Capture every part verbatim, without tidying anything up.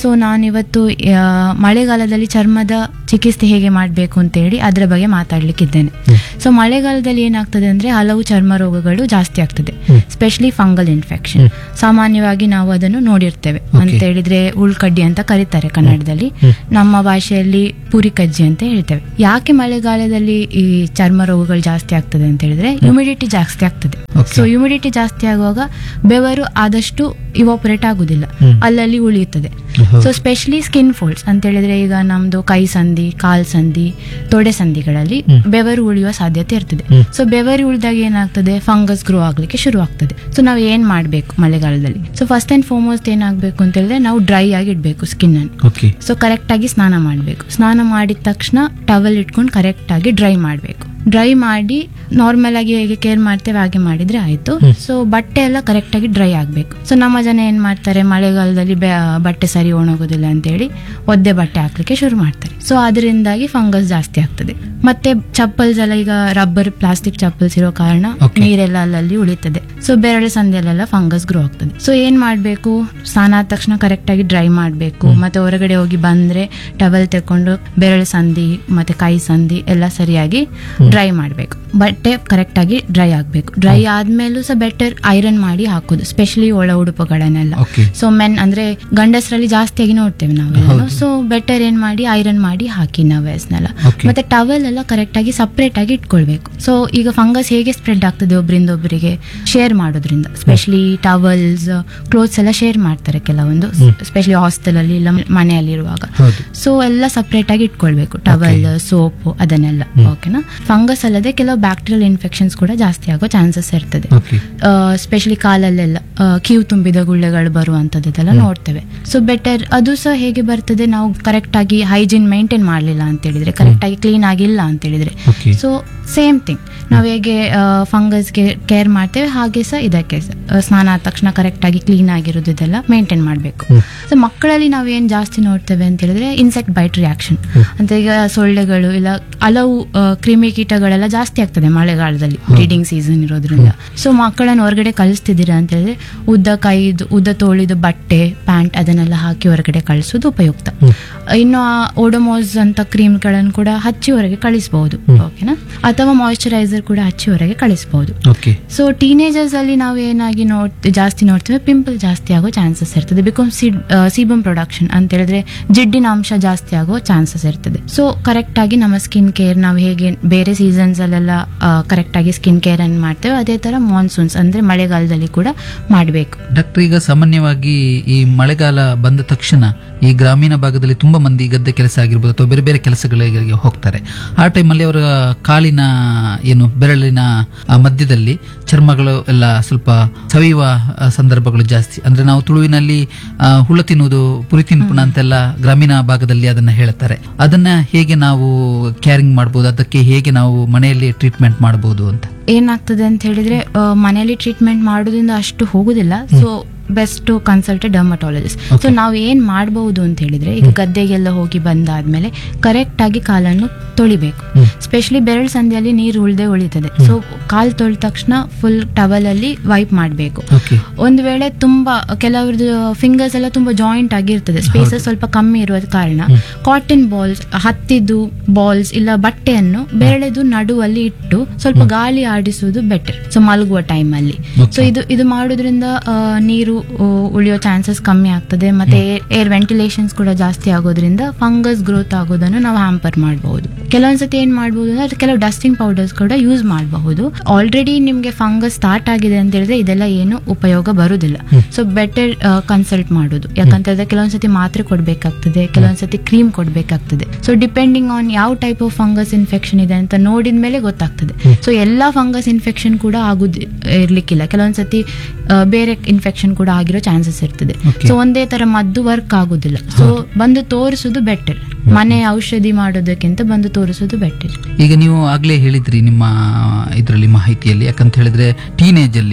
So ನಾನಿವತ್ತು ಆ, ಮಳೆಗಾಲದಲ್ಲಿ ಚರ್ಮದ ಚಿಕಿತ್ಸೆ ಹೇಗೆ ಮಾಡಬೇಕು ಅಂತ ಹೇಳಿ ಅದರ ಬಗ್ಗೆ ಮಾತಾಡ್ಲಿಕ್ಕಿದ್ದೇನೆ. ಸೊ ಮಳೆಗಾಲದಲ್ಲಿ ಏನಾಗ್ತದೆ ಅಂದ್ರೆ ಹಲವು ಚರ್ಮ ರೋಗಗಳು ಜಾಸ್ತಿ ಆಗ್ತದೆ, ಸ್ಪೆಷಲಿ ಫಂಗಲ್ ಇನ್ಫೆಕ್ಷನ್. ಸಾಮಾನ್ಯವಾಗಿ ನಾವು ಅದನ್ನು ನೋಡಿರ್ತೇವೆ. ಅಂತ ಹೇಳಿದ್ರೆ ಉಳ್ಕಡ್ಡಿ ಅಂತ ಕರೀತಾರೆ ಕನ್ನಡದಲ್ಲಿ, ನಮ್ಮ ಭಾಷೆಯಲ್ಲಿ ಪುರಿಕಜ್ಜಿ ಅಂತ ಹೇಳ್ತೇವೆ. ಯಾಕೆ ಮಳೆಗಾಲದಲ್ಲಿ ಈ ಚರ್ಮ ರೋಗಗಳು ಜಾಸ್ತಿ ಆಗ್ತದೆ ಅಂತ ಹೇಳಿದ್ರೆ ಹ್ಯೂಮಿಡಿಟಿ ಜಾಸ್ತಿ ಆಗ್ತದೆ. ಸೊ ಹ್ಯೂಮಿಡಿಟಿ ಜಾಸ್ತಿ ಆಗುವಾಗ ಬೆವರು ಆದಷ್ಟು ಇವಾಪರೇಟ್ ಆಗುದಿಲ್ಲ, ಅಲ್ಲಲ್ಲಿ ಉಳಿಯುತ್ತದೆ. ಸೊ ಸ್ಪೆಷಲಿ ಸ್ಕಿನ್ ಫೋಲ್ಡ್ಸ್ ಅಂತ ಹೇಳಿದ್ರೆ ಈಗ ನಮ್ದು ಕೈ ಸಂಧಿ, ಕಾಲ್ ಸಂಧಿ, ತೊಡೆ ಸಂಧಿಗಳಲ್ಲಿ ಬೆವರು ಉಳಿಯುವ ಸಾಧ್ಯತೆ ಇರ್ತದೆ. ಸೊ ಬೆವರು ಉಳಿದಾಗ ಏನಾಗ್ತದೆ, ಫಂಗಸ್ ಗ್ರೋ ಆಗ್ಲಿಕ್ಕೆ ಶುರು ಆಗ್ತದೆ. ಸೊ ನಾವು ಏನ್ ಮಾಡ್ಬೇಕು ಮಳೆಗಾಲದಲ್ಲಿ? ಸೊ ಫಸ್ಟ್ ಅಂಡ್ ಫಾರ್ಮೋಸ್ಟ್ ಏನಾಗಬೇಕು ಅಂತ ಹೇಳಿದ್ರೆ ನಾವು ಡ್ರೈ ಆಗಿ ಇಡ್ಬೇಕು ಸ್ಕಿನ್ ಅನ್ನು. ಸೊ ಕರೆಕ್ಟ್ ಆಗಿ ಸ್ನಾನ ಮಾಡಬೇಕು. ಸ್ನಾನ ಮಾಡಿದ ತಕ್ಷಣ ಟವಲ್ ಇಟ್ಕೊಂಡು ಕರೆಕ್ಟ್ ಆಗಿ ಡ್ರೈ ಮಾಡಬೇಕು. ಡ್ರೈ ಮಾಡಿ ನಾರ್ಮಲ್ ಆಗಿ ಹೇಗೆ ಕೇರ್ ಮಾಡ್ತೇವೆ ಹಾಗೆ ಮಾಡಿದ್ರೆ ಆಯ್ತು. ಸೊ ಬಟ್ಟೆ ಎಲ್ಲ ಕರೆಕ್ಟ್ ಆಗಿ ಡ್ರೈ ಆಗ್ಬೇಕು. ಸೊ ನಮ್ಮ ಜನ ಏನ್ ಮಾಡ್ತಾರೆ, ಮಳೆಗಾಲದಲ್ಲಿ ಬಟ್ಟೆ ಸರಿ ಒಣಗೋದಿಲ್ಲ ಅಂತ ಹೇಳಿ ಒದ್ದೆ ಬಟ್ಟೆ ಹಾಕ್ಲಿಕ್ಕೆ ಶುರು ಮಾಡ್ತಾರೆ. ಸೊ ಅದರಿಂದಾಗಿ ಫಂಗಸ್ ಜಾಸ್ತಿ ಆಗ್ತದೆ. ಮತ್ತೆ ಚಪ್ಪಲ್ಸ್ ಎಲ್ಲ ಈಗ ರಬ್ಬರ್ ಪ್ಲಾಸ್ಟಿಕ್ ಚಪ್ಪಲ್ಸ್ ಇರೋ ಕಾರಣ ನೀರೆಲ್ಲ ಅಲ್ಲಲ್ಲಿ ಉಳಿತದೆ. ಸೊ ಬೆರಳು ಸಂದಿಯಲ್ಲೆಲ್ಲ ಫಂಗಸ್ ಗ್ರೋ ಆಗ್ತದೆ. ಸೊ ಏನ್ ಮಾಡ್ಬೇಕು, ಸ್ನಾನ ಆದ ತಕ್ಷಣ ಕರೆಕ್ಟ್ ಆಗಿ ಡ್ರೈ ಮಾಡ್ಬೇಕು. ಮತ್ತೆ ಹೊರಗಡೆ ಹೋಗಿ ಬಂದ್ರೆ ಟವಲ್ ತೆಕೊಂಡು ಬೆರಳು ಸಂಧಿ ಮತ್ತೆ ಕೈ ಸಂಧಿ ಎಲ್ಲ ಸರಿಯಾಗಿ ಡ್ರೈ ಮಾಡ್ಬೇಕು. ಬಟ್ಟೆ ಕರೆಕ್ಟ್ ಆಗಿ ಡ್ರೈ ಆಗ್ಬೇಕು. ಡ್ರೈ ಆದ್ಮೇಲೂ ಸಹ ಬೆಟರ್ ಐರನ್ ಮಾಡಿ ಹಾಕೋದು, ಸ್ಪೆಷಲಿ ಒಳ ಉಡುಪುಗಳನ್ನೆಲ್ಲ. ಸೊ ಮೆನ್ ಅಂದ್ರೆ ಗಂಡಸರಲ್ಲಿ ಜಾಸ್ತಿಯಾಗಿ ನೋಡ್ತೇವೆ ನಾವೆಲ್ಲ. ಸೊ ಬೆಟರ್ ಏನ್ ಮಾಡಿ ಐರನ್ ಮಾಡಿ ಹಾಕಿ ನಾವೇಸ್ನೆಲ್ಲ. ಮತ್ತೆ ಟವಲ್ ಎಲ್ಲ ಕರೆಕ್ಟ್ ಆಗಿ ಸಪರೇಟ್ ಆಗಿ ಇಟ್ಕೊಳ್ಬೇಕು. ಸೊ ಈಗ ಫಂಗಸ್ ಹೇಗೆ ಸ್ಪ್ರೆಡ್ ಆಗ್ತದೆ ಒಬ್ಬರಿಂದ ಒಬ್ಬರಿಗೆ, ಶೇರ್ ಮಾಡೋದ್ರಿಂದ. ಸ್ಪೆಷಲಿ ಟವಲ್ಸ್, ಕ್ಲೋತ್ಸ್ ಎಲ್ಲ ಶೇರ್ ಮಾಡ್ತಾರೆ ಕೆಲವೊಂದು, ಸ್ಪೆಷಲಿ ಹಾಸ್ಟೆಲ್ ಅಲ್ಲಿ ಇಲ್ಲ ಮನೆಯಲ್ಲಿ ಇರುವಾಗ. ಸೊ ಎಲ್ಲ ಸಪರೇಟ್ ಆಗಿ ಇಟ್ಕೊಳ್ಬೇಕು, ಟವಲ್, ಸೋಪ್ ಅದನ್ನೆಲ್ಲ. ಓಕೆನಾ. ಫಂಗಸ್ ಅಲ್ಲದೆ ಕೆಲವು ಬ್ಯಾಕ್ಟೀರಿಯಲ್ ಇನ್ಫೆಕ್ಷನ್ಸ್ ಕೂಡ ಜಾಸ್ತಿ ಆಗೋ ಚಾನ್ಸಸ್ ಇರ್ತದೆ. ಸ್ಪೆಷಲಿ ಕಾಲಲ್ಲೆಲ್ಲ ಕಿವು ತುಂಬಿದ ಗುಳ್ಳೆಗಳು ಬರುವಂತದ್ದೆಲ್ಲ ನೋಡ್ತೇವೆ. ಸೊ ಬೆಟರ್ ಅದು ಸಹ ಹೇಗೆ ಬರ್ತದೆ, ನಾವು ಕರೆಕ್ಟ್ ಆಗಿ ಹೈಜೀನ್ ಮೇಂಟೈನ್ ಮಾಡಲಿಲ್ಲ ಅಂತ ಹೇಳಿದ್ರೆ, ಕರೆಕ್ಟ್ ಆಗಿ ಕ್ಲೀನ್ ಆಗಿಲ್ಲ ಅಂತ ಹೇಳಿದ್ರೆ. ಸೊ ಸೇಮ್ ಥಿಂಗ್, ನಾವು ಹೇಗೆ ಫಂಗಸ್ಗೆ ಕೇರ್ ಮಾಡ್ತೇವೆ ಹಾಗೆ ಸಹ ಇದಕ್ಕೆ ಸ್ನಾನ ಆದ ತಕ್ಷಣ ಕರೆಕ್ಟ್ ಆಗಿ ಕ್ಲೀನ್ ಆಗಿರೋದು ಇದೆಲ್ಲ ಮೇಂಟೈನ್ ಮಾಡಬೇಕು. ಸೊ ಮಕ್ಕಳಲ್ಲಿ ನಾವು ಏನ್ ಜಾಸ್ತಿ ನೋಡ್ತೇವೆ ಅಂತ ಹೇಳಿದ್ರೆ ಇನ್ಸೆಕ್ಟ್ ಬೈಟ್ ರಿಯಾಕ್ಷನ್ ಅಂತ. ಈಗ ಸೊಳ್ಳೆಗಳು ಇಲ್ಲ ಹಲವು ಕ್ರಿಮಿ ಕೀಟಗಳೆಲ್ಲ ಜಾಸ್ತಿ ಆಗ್ತದೆ ಮಳೆಗಾಲದಲ್ಲಿ, ಬ್ರೀಡಿಂಗ್ ಸೀಸನ್ ಇರೋದ್ರಿಂದ. ಸೊ ಮಕ್ಕಳನ್ನು ಹೊರಗಡೆ ಕಳಿಸ್ತಿದ್ದೀರಾ ಅಂತ ಹೇಳಿದ್ರೆ ಉದ್ದ ಕೈದು ಉದ್ದ ತೋಳಿದು ಬಟ್ಟೆ, ಪ್ಯಾಂಟ್ ಅದನ್ನೆಲ್ಲ ಹಾಕಿ ಹೊರಗಡೆ ಕಳಿಸೋದು ಉಪಯುಕ್ತ. ಇನ್ನು ಓಡೋಮೋಸ್ ಅಂತ ಕ್ರೀಮ್ಗಳನ್ನು ಕೂಡ ಹಚ್ಚಿ ಹೊರಗೆ ಕಳಿಸಬಹುದು. ಓಕೆನಾ. ಅಥವಾ ಮಾಯಿಶ್ಚರೈಸರ್ ಕೂಡ ಹಚ್ಚಿ ಹೊರಗೆ ಕಳಿಸಬಹುದು. ಸೊ ಟೀನೇಜರ್ಸ್ ಅಲ್ಲಿ ನಾವು ಏನಾಗಿ ನೋಡ್ ಜಾಸ್ತಿ ನೋಡ್ತೇವೆ, ಪಿಂಪಲ್ ಜಾಸ್ತಿ ಆಗೋ ಚಾನ್ಸಸ್ ಇರ್ತದೆ. ಬಿಕಾಸ್ ಸೀಬಮ್ ಪ್ರೊಡಕ್ಷನ್ ಅಂತ ಹೇಳಿದ್ರೆ ಜಿಡ್ಡಿನ ಅಂಶ ಜಾಸ್ತಿ ಆಗೋ ಚಾನ್ಸಸ್ ಇರ್ತದೆ. ಸೊ ಕರೆಕ್ಟ್ ಆಗಿ ನಮ್ಮ ಸ್ಕಿನ್ ಕೇರ್ ನಾವು ಹೇಗೆ ಬೇರೆ ಸೀಸನ್ಸ್ ಅಲ್ಲೆಲ್ಲ ಕರೆಕ್ಟ್ ಆಗಿ ಸ್ಕಿನ್ ಕೇರ್ ಅನ್ನು ಮಾಡ್ತೇವೆ, ಅದೇ ತರ ಮಾನ್ಸೂನ್ಸ್ ಅಂದ್ರೆ ಮಳೆಗಾಲದಲ್ಲಿ ಕೂಡ ಮಾಡಬೇಕು. ಡಾಕ್ಟರ್, ಈಗ ಸಾಮಾನ್ಯವಾಗಿ ಈ ಮಳೆಗಾಲ ಬಂದ ತಕ್ಷಣ ಈ ಗ್ರಾಮೀಣ ಭಾಗದಲ್ಲಿ ತುಂಬಾ ಮಂದಿ ಗದ್ದೆ ಕೆಲಸ ಆಗಿರ್ಬೋದು ಅಥವಾ ಬೇರೆ ಬೇರೆ ಕೆಲಸಗಳಿಗೆ ಹೋಗ್ತಾರೆ. ಆ ಟೈಮಲ್ಲಿ ಅವರ ಕಾಲಿನ ಏನು ಬೆರಳಿನ ಮಧ್ಯದಲ್ಲಿ ಚರ್ಮಗಳು ಎಲ್ಲ ಸ್ವಲ್ಪ ಸವಿಯುವ ಸಂದರ್ಭಗಳು ಜಾಸ್ತಿ. ಅಂದ್ರೆ ನಾವು ತುಳುವಿನಲ್ಲಿ ಹುಳ ತಿನ್ನುವುದು ಪುರಿ ತಿನ್ಪುಣ ಅಂತೆಲ್ಲ ಗ್ರಾಮೀಣ ಭಾಗದಲ್ಲಿ ಅದನ್ನ ಹೇಳ್ತಾರೆ. ಅದನ್ನ ಹೇಗೆ ನಾವು ಕ್ಯಾರಿಂಗ್ ಮಾಡಬಹುದು, ಅದಕ್ಕೆ ಹೇಗೆ ನಾವು ಮನೆಯಲ್ಲಿ ಟ್ರೀಟ್ಮೆಂಟ್ ಮಾಡಬಹುದು ಅಂತ? ಏನಾಗ್ತದೆ ಅಂತ ಹೇಳಿದ್ರೆ ಮನೆಯಲ್ಲಿ ಟ್ರೀಟ್ಮೆಂಟ್ ಮಾಡೋದ್ರಿಂದ ಅಷ್ಟು ಹೋಗುದಿಲ್ಲ. So best consult dermatologist. So ನಾವು ಏನ್ ಮಾಡಬಹುದು ಅಂತ ಹೇಳಿದ್ರೆ, ಈಗ ಗದ್ದೆಗೆಲ್ಲ ಹೋಗಿ ಬಂದಾದ್ಮೇಲೆ ಕರೆಕ್ಟ್ ಆಗಿ ಕಾಲನ್ನು ತೊಳಿಬೇಕು. ಸ್ಪೆಷಲಿ ಬೆರಳು ಸಂಧಿಯಲ್ಲಿ ನೀರು ಉಳ್ದೆ ಉಳಿತದೆ. ಸೊ ಕಾಲ್ ತೊಳೆದ ತಕ್ಷಣ ಫುಲ್ ಟವಲ್ ಅಲ್ಲಿ ವೈಪ್ ಮಾಡಬೇಕು. ಒಂದು ವೇಳೆ ತುಂಬಾ ಕೆಲವ್ರದ್ದು ಫಿಂಗರ್ಸ್ ಎಲ್ಲ ತುಂಬಾ ಜಾಯಿಂಟ್ ಆಗಿರ್ತದೆ, ಸ್ಪೇಸಸ್ ಸ್ವಲ್ಪ ಕಮ್ಮಿ ಇರುವ ಕಾರಣ ಕಾಟನ್ ಬಾಲ್ಸ್, ಹತ್ತಿದ್ದು ಬಾಲ್ಸ್ ಇಲ್ಲ ಬಟ್ಟೆಯನ್ನು ಬೆರಳೆದು ನಡುವಲ್ಲಿ ಇಟ್ಟು ಸ್ವಲ್ಪ ಗಾಳಿ ಆಡಿಸುವುದು ಬೆಟರ್. ಸೊ ಮಲಗುವ ಟೈಮ್ ಅಲ್ಲಿ. ಸೊ ಇದು ಇದು ಮಾಡೋದ್ರಿಂದ ನೀರು ಉಳಿಯೋ ಚಾನ್ಸಸ್ ಕಮ್ಮಿ ಆಗ್ತದೆ. ಮತ್ತೆ ಏರ್ ವೆಂಟಿಲೇಷನ್ಸ್ ಕೂಡ ಜಾಸ್ತಿ ಆಗೋದ್ರಿಂದ ಫಂಗಸ್ ಗ್ರೋತ್ ಆಗೋದನ್ನು ನಾವು ಹ್ಯಾಂಪರ್ ಮಾಡಬಹುದು. ಕೆಲವೊಂದ್ಸತಿ ಏನ್ ಮಾಡಬಹುದು ಅಂದ್ರೆ ಕೆಲವು ಡಸ್ಟಿಂಗ್ ಪೌಡರ್ಸ್ ಕೂಡ ಯೂಸ್ ಮಾಡಬಹುದು. ಆಲ್ರೆಡಿ ನಿಮ್ಗೆ ಫಂಗಸ್ ಸ್ಟಾರ್ಟ್ ಆಗಿದೆ ಅಂತ ಹೇಳಿದ್ರೆ ಇದೆಲ್ಲ ಏನು ಉಪಯೋಗ ಬರುದಿಲ್ಲ. ಸೊ ಬೆಟರ್ ಕನ್ಸಲ್ಟ್ ಮಾಡೋದು. ಯಾಕಂತ ಹೇಳಿದ್ರೆ ಕೆಲವೊಂದ್ಸತಿ ಮಾತ್ರೆ ಕೊಡ್ಬೇಕಾಗ್ತದೆ, ಕೆಲವೊಂದ್ಸತಿ ಕ್ರೀಮ್ ಕೊಡ್ಬೇಕಾಗ್ತದೆ. ಸೊ ಡಿಪೆಂಡಿಂಗ್ ಆನ್ ಯಾವ ಟೈಪ್ ಆಫ್ ಫಂಗಸ್ ಇನ್ಫೆಕ್ಷನ್ ಇದೆ ಅಂತ ನೋಡಿದ ಮೇಲೆ ಗೊತ್ತಾಗ್ತದೆ. ಸೊ ಎಲ್ಲಾ ಫಂಗಸ್ ಇನ್ಫೆಕ್ಷನ್ ಕೂಡ ಆಗುದು ಇರ್ಲಿಕ್ಕಿಲ್ಲ, ಕೆಲವೊಂದ್ಸತಿ ಬೇರೆ ಇನ್ಫೆಕ್ಷನ್ ಕೂಡ ಆಗಿರೋ ಚಾನ್ಸಸ್ ಇರ್ತದೆ. ಸೊ ಒಂದೇ ತರ ಮದ್ದು ವರ್ಕ್ ಆಗುದಿಲ್ಲ. ಸೊ ಬಂದು ತೋರಿಸೋದು ಬೆಟರ್, ಮನೆ ಔಷಧಿ ಮಾಡೋದಕ್ಕಿಂತ ಬಂದು ತೋರಿಸೋದು ಬೆಟರ್. ಈಗ ನೀವು ಆಗ್ಲೇ ಹೇಳಿದ್ರಿ ನಿಮ್ಮ ಇದರಲ್ಲಿ ಮಾಹಿತಿಯಲ್ಲಿ, ಯಾಕಂತ ಹೇಳಿದ್ರೆ ಟೀನೇಜ್ ಅಲ್ಲಿ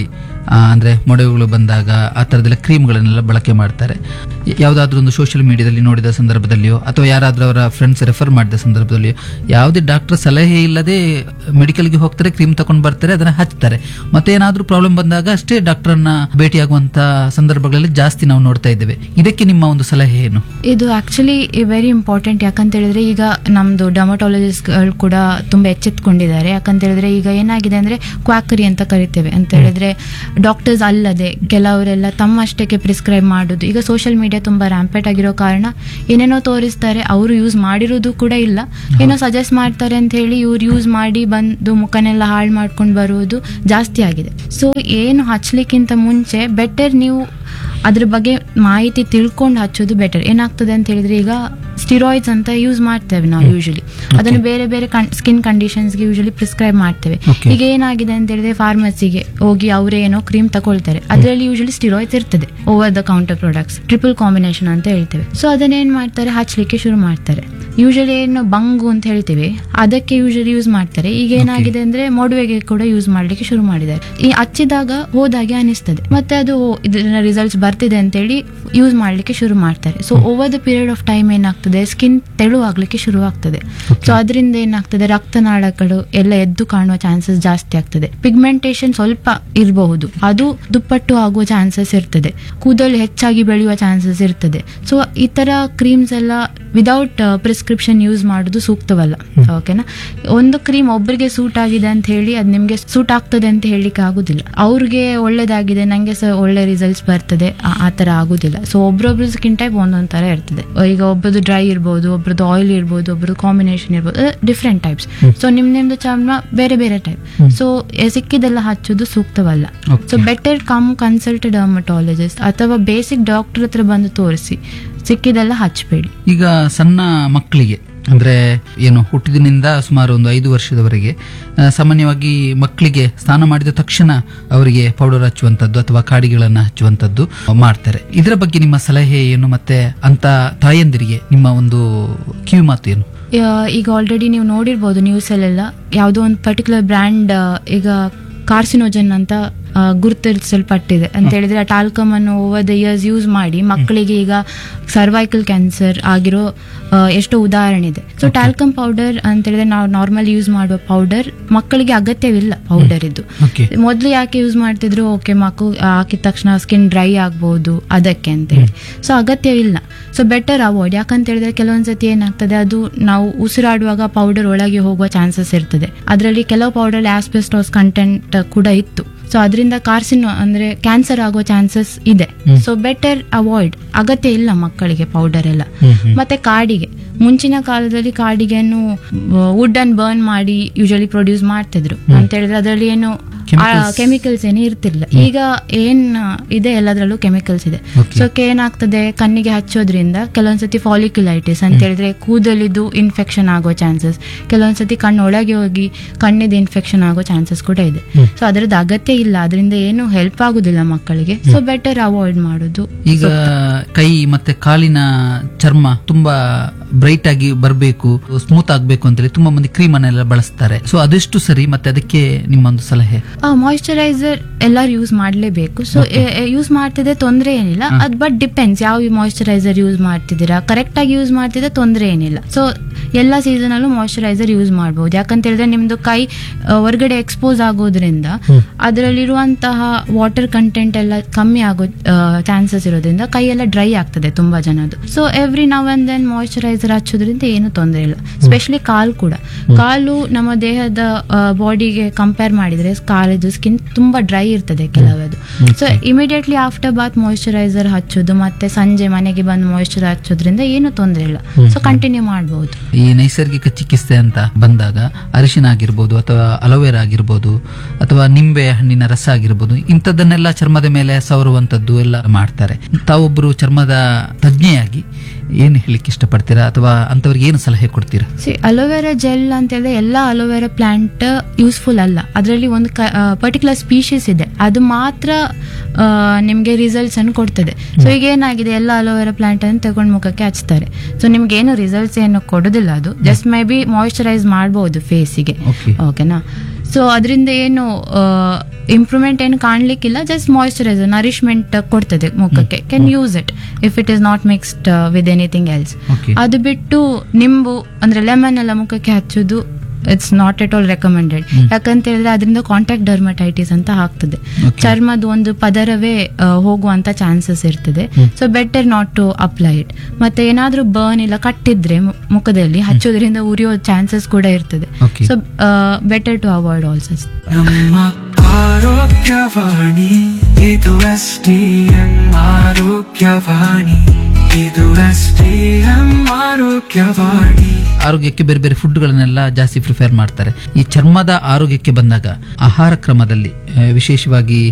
ಆ, ಅಂದ್ರೆ ಮೊಡವೆಗಳು ಬಂದಾಗ ಆ ತರದೆಲ್ಲ ಕ್ರೀಮ್ಗಳನ್ನೆಲ್ಲ ಬಳಕೆ ಮಾಡ್ತಾರೆ. ಯಾವುದಾದ್ರೂ ಒಂದು ಸೋಷಿಯಲ್ ಮೀಡಿಯಾದಲ್ಲಿ ನೋಡಿದ ಸಂದರ್ಭದಲ್ಲಿಯೋ ಅಥವಾ ಯಾರಾದ್ರೂ ಅವರ ಫ್ರೆಂಡ್ಸ್ ರೆಫರ್ ಮಾಡಿದ ಸಂದರ್ಭದಲ್ಲಿಯೋ ಯಾವುದೇ ಡಾಕ್ಟರ್ ಸಲಹೆ ಇಲ್ಲದೆ ಮೆಡಿಕಲ್ಗೆ ಹೋಗ್ತಾರೆ, ಕ್ರೀಮ್ ತಗೊಂಡು ಬರ್ತಾರೆ, ಅದನ್ನ ಹಚ್ತಾರೆ. ಮತ್ತೆ ಏನಾದ್ರೂ ಪ್ರಾಬ್ಲಮ್ ಬಂದಾಗ ಅಷ್ಟೇ ಡಾಕ್ಟರ್ನ ಭೇಟಿಯಾಗುವಂತ ಸಂದರ್ಭಗಳಲ್ಲಿ ಜಾಸ್ತಿ ನಾವು ನೋಡ್ತಾ ಇದ್ದೇವೆ. ಇದಕ್ಕೆ ನಿಮ್ಮ ಒಂದು ಸಲಹೆ ಏನು? ಇದು ಆಕ್ಚುಲಿ ವೆರಿ ಇಂಪಾರ್ಟೆಂಟ್. ಯಾಕಂತ ಹೇಳಿದ್ರೆ ಈಗ ನಮ್ದು ಡರ್ಮಟಾಲಜಿಸ್ಟ್ ಗಳು ಕೂಡ ತುಂಬಾ ಎಚ್ಚೆತ್ಕೊಂಡಿದ್ದಾರೆ. ಯಾಕಂತ ಹೇಳಿದ್ರೆ ಈಗ ಏನಾಗಿದೆ ಅಂದ್ರೆ ಕ್ವಾಕರಿ ಅಂತ ಕರಿತೇವೆ. ಅಂತ ಹೇಳಿದ್ರೆ ಡಾಕ್ಟರ್ಸ್ ಅಲ್ಲದೆ ಕೆಲವರೆಲ್ಲ ತಮ್ಮಷ್ಟಕ್ಕೆ ಪ್ರಿಸ್ಕ್ರೈಬ್ ಮಾಡೋದು. ಈಗ ಸೋಷಿಯಲ್ ಮೀಡಿಯಾ ತುಂಬಾ ರ್ಯಾಂಪೆಟ್ ಆಗಿರೋ ಕಾರಣ ಏನೇನೋ ತೋರಿಸ್ತಾರೆ, ಅವರು ಯೂಸ್ ಮಾಡಿರೋದು ಕೂಡ ಇಲ್ಲ, ಏನೋ ಸಜೆಸ್ಟ್ ಮಾಡ್ತಾರೆ ಅಂತ ಹೇಳಿ ಇವ್ರು ಯೂಸ್ ಮಾಡಿ ಬಂದು ಮುಖನೆಲ್ಲ ಹಾಳು ಮಾಡ್ಕೊಂಡು ಬರುವುದು ಜಾಸ್ತಿ ಆಗಿದೆ. ಸೊ ಏನು ಹಚ್ಲಿಕ್ಕಿಂತ ಮುಂಚೆ ಬೆಟರ್ ನೀವು ಅದ್ರ ಬಗ್ಗೆ ಮಾಹಿತಿ ತಿಳ್ಕೊಂಡು ಹಚ್ಚೋದು ಬೆಟರ್. ಏನಾಗ್ತದೆ ಅಂತ ಹೇಳಿದ್ರೆ ಈಗ ಸ್ಟಿರಾಯ್ಡ್ಸ್ ಅಂತ ಯೂಸ್ ಮಾಡ್ತೇವೆ ನಾವು ಯೂಶಲಿ, ಅದನ್ನು ಬೇರೆ ಬೇರೆ ಸ್ಕಿನ್ ಕಂಡೀಷನ್ಸ್ಗೆ ಯೂಶಲಿ ಪ್ರಿಸ್ಕ್ರೈಬ್ ಮಾಡ್ತೇವೆ. ಈಗ ಏನಾಗಿದೆ ಅಂತ ಹೇಳಿದ್ರೆ ಫಾರ್ಮಸಿಗೆ ಹೋಗಿ ಅವರೇ ಏನೋ ಕ್ರೀಮ್ ತಗೊಳ್ತಾರೆ, ಅದರಲ್ಲಿ ಯೂಶಲಿ ಸ್ಟಿರಾಯ್ಡ್ಸ್ ಇರ್ತದೆ, over the counter products, triple combination ಅಂತ ಹೇಳ್ತೇವೆ. ಸೊ ಅದನ್ನೇನ್ ಮಾಡ್ತಾರೆ, ಹಚ್ಲಿಕ್ಕೆ ಶುರು ಮಾಡ್ತಾರೆ. ಯೂಶಲಿ ಏನು ಬಂಗು ಅಂತ ಹೇಳ್ತೀವಿ ಅದಕ್ಕೆ ಯೂಶಲಿ ಯೂಸ್ ಮಾಡ್ತಾರೆ. ಈಗ ಏನಾಗಿದೆ ಅಂದ್ರೆ ಮೊಡವೆಗೆ ಕೂಡ ಯೂಸ್ ಮಾಡ್ಲಿಕ್ಕೆ ಶುರು ಮಾಡಿದ್ದಾರೆ. ಈ ಹಚ್ಚಿದಾಗ ಹೋದಾಗೆ ಅನಿಸ್ತದೆ, ಮತ್ತೆ ಅದು ಇದರ ರಿಸಲ್ಟ್ಸ್ ಬರ್ತಿದೆ ಅಂತ ಹೇಳಿ ಯೂಸ್ ಮಾಡ್ಲಿಕ್ಕೆ ಶುರು ಮಾಡ್ತಾರೆ. So over the period of time ಏನಾಗ್ತದೆ, ಸ್ಕಿನ್ ತೆಳು ಆಗ್ಲಿಕ್ಕೆ ಶುರು ಆಗ್ತದೆ. ಸೊ ಅದರಿಂದ ಏನಾಗ್ತದೆ, ರಕ್ತನಾಳಗಳು ಎಲ್ಲ ಎದ್ದು ಕಾಣುವ ಚಾನ್ಸಸ್ ಜಾಸ್ತಿ ಆಗ್ತದೆ. ಪಿಗ್ಮೆಂಟೇಶನ್ ಸ್ವಲ್ಪ ಇರಬಹುದು, ಅದು ದುಪ್ಪಟ್ಟು ಆಗುವ ಚಾನ್ಸಸ್ ಇರ್ತದೆ. ಕೂದಲು ಹೆಚ್ಚಾಗಿ ಬೆಳೆಯುವ ಚಾನ್ಸಸ್ ಇರ್ತದೆ. ಸೊ ಈ ತರ ಕ್ರೀಮ್ಸ್ ಎಲ್ಲ ವಿದೌಟ್ ಪ್ರಿಸ್ಕ್ರಿಪ್ಷನ್ ಯೂಸ್ ಮಾಡೋದು ಸೂಕ್ತವಲ್ಲ. ಓಕೆನಾ? ಒಂದು ಕ್ರೀಮ್ ಒಬ್ಬರಿಗೆ ಸೂಟ್ ಆಗಿದೆ ಅಂತ ಹೇಳಿ ಅದು ನಿಮ್ಗೆ ಸೂಟ್ ಆಗ್ತದೆ ಅಂತ ಹೇಳಲಿಕ್ಕೆ ಆಗುದಿಲ್ಲ. ಅವ್ರಿಗೆ ಒಳ್ಳೇದಾಗಿದೆ, ನಂಗೆ ಸಹ ಒಳ್ಳೆ ರಿಸಲ್ಟ್ಸ್ ಬರ್ತದೆ, ಆ ತರ ಆಗುದಿಲ್ಲ. ಸೊ ಒಬ್ರೊಬ್ರು ಸ್ಕಿನ್ ಟೈಪ್ ಒಂದೊಂದ್ ತರ ಇರ್ತದೆ. ಈಗ ಒಬ್ಬರದು ಡ್ರೈ ಇರ್ಬೋದು, ಒಬ್ರದ್ದು ಆಯಿಲ್ ಇರ್ಬೋದು, ಒಬ್ರದ್ದು ಕಾಂಬಿನೇಷನ್ ಇರ್ಬೋದು, ಡಿಫ್ರೆಂಟ್ ಟೈಪ್ಸ್. ಸೊ ನಿಮ್ ನಿಮ್ದು ಚರ್ಮ ಬೇರೆ ಬೇರೆ ಟೈಪ್. ಸೊ ಸಿಕ್ಕಿದೆಲ್ಲ ಹಚ್ಚೋದು ಸೂಕ್ತವಲ್ಲ. So better come consult dermatologist ಅಥವಾ ಬೇಸಿಕ್ ಡಾಕ್ಟರ್ ಹತ್ರ ಬಂದು ತೋರಿಸಿ, ಸಿಕ್ಕಿದೆಲ್ಲ ಹಚ್ಚಬೇಡಿ. ಈಗ ಸಣ್ಣ ಮಕ್ಕಳಿಗೆ ಅಂದ್ರೆ ಏನು ಹುಟ್ಟಿದಿನಿಂದ ಸುಮಾರು ಒಂದು ಐದು ವರ್ಷದವರೆಗೆ ಸಾಮಾನ್ಯವಾಗಿ ಮಕ್ಕಳಿಗೆ ಸ್ನಾನ ಮಾಡಿದ ತಕ್ಷಣ ಅವರಿಗೆ ಪೌಡರ್ ಹಚ್ಚುವಂತದ್ದು ಅಥವಾ ಕಾಡಿಗಳನ್ನ ಹಚ್ಚುವಂತದ್ದು ಮಾಡ್ತಾರೆ. ಇದರ ಬಗ್ಗೆ ನಿಮ್ಮ ಸಲಹೆ ಏನು? ಮತ್ತೆ ಅಂತ ತಾಯಂದಿರಿಗೆ ನಿಮ್ಮ ಒಂದು ಕಿವಿ ಮಾತು ಏನು? ಈಗ ಆಲ್ರೆಡಿ ನೀವು ನೋಡಿರ್ಬೋದು ನ್ಯೂಸ್ ಅಲ್ಲೆಲ್ಲ, ಯಾವುದೋ ಒಂದು ಪರ್ಟಿಕ್ಯುಲರ್ ಬ್ರ್ಯಾಂಡ್ ಈಗ ಕಾರ್ಸಿನೋಜನ್ ಅಂತ ಗುರುತಿಸಲ್ಪಟ್ಟಿದೆ ಅಂತ ಹೇಳಿದ್ರೆ ಆ ಟಾಲ್ಕಮ್ ಅನ್ನು ಓವರ್ ದ ಇಯರ್ಸ್ ಯೂಸ್ ಮಾಡಿ ಮಕ್ಕಳಿಗೆ ಈಗ ಸರ್ವೈಕಲ್ ಕ್ಯಾನ್ಸರ್ ಆಗಿರೋ ಎಷ್ಟೋ ಉದಾಹರಣೆ ಇದೆ. ಸೊ ಟಾಲ್ಕಮ್ ಪೌಡರ್ ಅಂತ ಹೇಳಿದ್ರೆ ನಾವು ನಾರ್ಮಲ್ ಯೂಸ್ ಮಾಡುವ ಪೌಡರ್ ಮಕ್ಕಳಿಗೆ ಅಗತ್ಯವಿಲ್ಲ. ಪೌಡರ್ ಇದ್ದು ಮೊದಲು ಯಾಕೆ ಯೂಸ್ ಮಾಡ್ತಿದ್ರು, ಓಕೆ ಮಕ್ಕಳು ಹಾಕಿದ ತಕ್ಷಣ ಸ್ಕಿನ್ ಡ್ರೈ ಆಗ್ಬಹುದು ಅದಕ್ಕೆ ಅಂತ ಹೇಳಿ. ಸೊ ಅಗತ್ಯವಿಲ್ಲ. So better avoid. ಯಾಕಂತ ಹೇಳಿದ್ರೆ ಕೆಲವೊಂದ್ಸತಿ ಏನಾಗ್ತದೆ, ಅದು ನಾವು ಉಸಿರಾಡುವಾಗ ಪೌಡರ್ ಒಳಗೆ ಹೋಗುವ ಚಾನ್ಸಸ್ ಇರ್ತದೆ. ಅದರಲ್ಲಿ ಕೆಲವು ಪೌಡರ್ ಆಸ್ಬೆಸ್ಟಾಸ್ ಕಂಟೆಂಟ್ ಕೂಡ ಇತ್ತು. ಸೊ ಅದರಿಂದ ಕಾರ್ಸಿನೋ ಅಂದ್ರೆ ಕ್ಯಾನ್ಸರ್ ಆಗೋ ಚಾನ್ಸಸ್ ಇದೆ. So better avoid. ಅಗತ್ಯ ಇಲ್ಲ ಮಕ್ಕಳಿಗೆ ಪೌಡರ್ ಎಲ್ಲ. ಮತ್ತೆ ಕಾಡಿಗೆ, ಮುಂಚಿನ ಕಾಲದಲ್ಲಿ ಕಾಡಿಗೆಯನ್ನು ವುಡ್ ಅನ್ನು ಬರ್ನ್ ಮಾಡಿ ಯೂಶಲಿ ಪ್ರೊಡ್ಯೂಸ್ ಮಾಡ್ತಿದ್ರು ಅಂತ ಹೇಳಿದ್ರೆ ಅದರಲ್ಲಿ ಏನು ಕೆಮಿಕಲ್ಸ್ ಏನೇ ಇರ್ತಿರ್ಲಿಲ್ಲ. ಈಗ ಏನ್ ಇದೆ ಎಲ್ಲದರಲ್ಲೂ ಕೆಮಿಕಲ್ಸ್ ಇದೆ. ಸೊ ಏನಾಗ್ತದೆ, ಕಣ್ಣಿಗೆ ಹಚ್ಚೋದ್ರಿಂದ ಕೆಲವೊಂದ್ಸತಿ ಫಾಲಿಕ್ಯುಲೈಟಿಸ್ ಅಂತ ಹೇಳಿದ್ರೆ ಕೂದಲಿದ್ದು ಇನ್ಫೆಕ್ಷನ್ ಆಗೋ ಚಾನ್ಸಸ್, ಕೆಲವೊಂದ್ಸತಿ ಕಣ್ಣು ಒಳಗೆ ಹೋಗಿ ಕಣ್ಣಿದ ಇನ್ಫೆಕ್ಷನ್ ಆಗೋ ಚಾನ್ಸಸ್ ಕೂಡ ಇದೆ. ಸೊ ಅದರದ್ದು ಅಗತ್ಯ ಇಲ್ಲ, ಅದರಿಂದ ಏನು ಹೆಲ್ಪ್ ಆಗುದಿಲ್ಲ ಮಕ್ಕಳಿಗೆ. ಸೊ ಬೆಟರ್ ಅವಾಯ್ಡ್ ಮಾಡೋದು. ಈಗ ಕೈ ಮತ್ತೆ ಕಾಲಿನ ಚರ್ಮ ತುಂಬಾ ಬ್ರೈಟ್ ಆಗಿ ಬರಬೇಕು, ಸ್ಮೂತ್ ಆಗ್ಬೇಕು ಅಂತೇಳಿ ತುಂಬಾ ಮಂದಿ ಕ್ರೀಮ್ ಅನ್ನೆಲ್ಲ ಬಳಸ್ತಾರೆ. ಸೊ ಅದೆಷ್ಟು ಸರಿ? ಮತ್ತೆ ಅದಕ್ಕೆ ನಿಮ್ಮೊಂದು ಸಲಹೆ? ಮಾಯಿಶ್ಚರೈಸರ್ ಎಲ್ಲರೂ ಯೂಸ್ ಮಾಡಲೇಬೇಕು. ಸೊ ಯೂಸ್ ಮಾಡ್ತಿದ್ರೆ ತೊಂದರೆ ಏನಿಲ್ಲ. ಅದ್ ಬಟ್ ಡಿಪೆಂಡ್ಸ್ ಯಾವ ಮಾಯಿಶ್ಚರೈಸರ್ ಯೂಸ್ ಮಾಡ್ತಿದ್ದೀರಾ. ಕರೆಕ್ಟ್ ಆಗಿ ಯೂಸ್ ಮಾಡ್ತಿದ್ರೆ ತೊಂದರೆ ಏನಿಲ್ಲ. ಸೊ ಎಲ್ಲಾ ಸೀಸನ್ ಅಲ್ಲೂ ಮಾಯಿಶ್ಚರೈಸರ್ ಯೂಸ್ ಮಾಡಬಹುದು. ಯಾಕಂತ ಹೇಳಿದ್ರೆ ನಿಮ್ದು ಕೈ ಹೊರಗಡೆ ಎಕ್ಸ್ಪೋಸ್ ಆಗೋದ್ರಿಂದ ಅದರಲ್ಲಿರುವಂತಹ ವಾಟರ್ ಕಂಟೆಂಟ್ ಎಲ್ಲ ಕಮ್ಮಿ ಆಗೋ ಚಾನ್ಸಸ್ ಇರೋದ್ರಿಂದ ಕೈ ಎಲ್ಲ ಡ್ರೈ ಆಗ್ತದೆ ತುಂಬಾ ಜನದ್ದು. So every now and then moisturiser ಹಚ್ಚೋದ್ರಿಂದ ಏನು ತೊಂದರೆ ಇಲ್ಲ. ಸ್ಪೆಷಲಿ ಕಾಲು ಕೂಡ. ಕಾಲು ನಮ್ಮ ದೇಹದ ಬಾಡಿಗೆ ಕಂಪೇರ್ ಮಾಡಿದ್ರೆ ಕಾಲಿದ್ದು ಸ್ಕಿನ್ ತುಂಬಾ ಡ್ರೈ ಇರ್ತದೆ ಕೆಲವದು. So immediately after Baat moisturiser ಹಚ್ಚೋದು ಮತ್ತೆ ಸಂಜೆ ಮನೆಗೆ ಬಂದು ಮಾಯಿಶ್ಚರ್ ಹಚ್ಚೋದ್ರಿಂದ ಏನು ತೊಂದರೆ ಇಲ್ಲ. ಸೊ ಕಂಟಿನ್ಯೂ ಮಾಡಬಹುದು. ಈ ನೈಸರ್ಗಿಕ ಚಿಕಿತ್ಸೆ ಅಂತ ಬಂದಾಗ ಅರಿಶಿನ ಆಗಿರ್ಬೋದು ಅಥವಾ ಅಲೋವೆರಾ ಆಗಿರ್ಬೋದು ಅಥವಾ ನಿಂಬೆ ಹಣ್ಣಿನ ರಸ ಆಗಿರ್ಬೋದು, ಇಂಥದ್ದನ್ನೆಲ್ಲ ಚರ್ಮದ ಮೇಲೆ ಸವರುವಂತದ್ದು ಎಲ್ಲ ಮಾಡ್ತಾರೆ. ತಾವೊಬ್ಬರು ಚರ್ಮದ ತಜ್ಞೆಯಾಗಿ ಏನ್ ಹೇಳಿಕ್ಕೆ ಇಷ್ಟಪಡ್ತೀರಾ ಅಥವಾ ಅಂತವ್ರಿಗೆ ಏನು ಸಲಹೆ ಕೊಡ್ತೀರಾ? ಸಿ ಅಲೋವೆರಾ ಜೆಲ್ ಅಂತ ಹೇಳಿದ್ರೆ ಎಲ್ಲ ಅಲೋವೆರಾ ಪ್ಲಾಂಟ್ ಯೂಸ್ಫುಲ್ ಅಲ್ಲ. ಅದರಲ್ಲಿ ಒಂದು ಪರ್ಟಿಕ್ಯುಲರ್ ಸ್ಪೀಶೀಸ್ ಇದೆ, ಅದು ಮಾತ್ರ ನಿಮ್ಗೆ ರಿಸಲ್ಟ್ಸ್ ಅನ್ನು ಕೊಡ್ತದೆ. ಸೊ ಈಗ ಏನಾಗಿದೆ, ಎಲ್ಲ ಅಲೋವೆರಾ ಪ್ಲಾಂಟ್ ಅನ್ನು ತಗೊಂಡು ಮುಖಕ್ಕೆ ಹಚ್ತಾರೆ. ಸೊ ನಿಮ್ಗೆ ಏನು ರಿಸಲ್ಟ್ಸ್ ಏನು ಕೊಡೋದಿಲ್ಲ. ಅದು ಜಸ್ಟ್ ಮೇ ಬಿ ಮಾಯಿಶ್ಚರೈಸ್ ಮಾಡಬಹುದು ಫೇಸಿಗೆ. ಓಕೆನಾ? ಸೊ ಅದರಿಂದ ಏನು ಇಂಪ್ರೂವ್ಮೆಂಟ್ ಏನು ಕಾಣ್ಲಿಕ್ಕಿಲ್ಲ, ಜಸ್ಟ್ ಮಾಯಿಶ್ಚರೈಸರ್ ನರಿಶ್ಮೆಂಟ್ ಕೊಡ್ತದೆ ಮುಖಕ್ಕೆ. Can use it if it is not mixed with anything else. Okay. ಅದು ಬಿಟ್ಟು ನಿಂಬು ಅಂದ್ರೆ ಲೆಮನ್ ಎಲ್ಲ ಮುಖಕ್ಕೆ ಹಚ್ಚೋದು it's not at all recommended. ಯಾಕಂತ ಹೇಳಿದ್ರೆ ಅದರಿಂದ ಕಾಂಟ್ಯಾಕ್ಟ್ ಡರ್ಮಟೈಟಿಸ್ ಅಂತ ಆಗ್ತದೆ. Okay. ಚರ್ಮದ ಒಂದು ಪದರವೇ ಆ, ಹೋಗುವಂತ ಚಾನ್ಸಸ್ ಇರ್ತದೆ. So better not to apply it. ಮತ್ತೆ ಏನಾದ್ರೂ ಬರ್ನ್ ಇಲ್ಲ ಕಟ್ಟಿದ್ರೆ ಮು- ಮುಖದಲ್ಲಿ ಹಚ್ಚೋದ್ರಿಂದ ಉರಿಯೋ ಚಾನ್ಸಸ್ ಕೂಡ ಇರ್ತದೆ. Okay. So better to avoid also. ನಮ್ಮ ಆರೋಗ್ಯವಾಣಿ ಇದು ಎಸ್ ಟಿ ಎಂ ಆರೋಗ್ಯವಾಣಿ ಇದು ಎಸ್ ಟಿ ಎಂ ಆರೋಗ್ಯವಾಣಿ. ಆರೋಗ್ಯಕ್ಕೆ ಬೇರೆ ಬೇರೆ ಫುಡ್ಗಳನ್ನೆಲ್ಲ ಜಾಸ್ತಿ ಪ್ರಿಫೇರ್ ಮಾಡ್ತಾರೆ. ಈ ಚರ್ಮದ ಆರೋಗ್ಯಕ್ಕೆ ಬಂದಾಗ ಆಹಾರ ಕ್ರಮದಲ್ಲಿ ಆ, ವಿಶೇಷವಾಗಿ